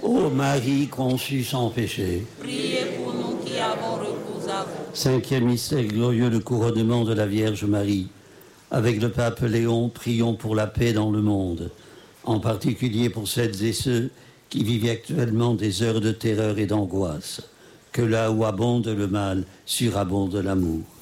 Ô Marie conçue sans péché. Priez pour nous qui avons recours à vous. Cinquième mystère glorieux, le couronnement de la Vierge Marie. Avec le pape Léon, prions pour la paix dans le monde, en particulier pour celles et ceux qui vivent actuellement des heures de terreur et d'angoisse. Que là où abonde le mal, surabonde l'amour.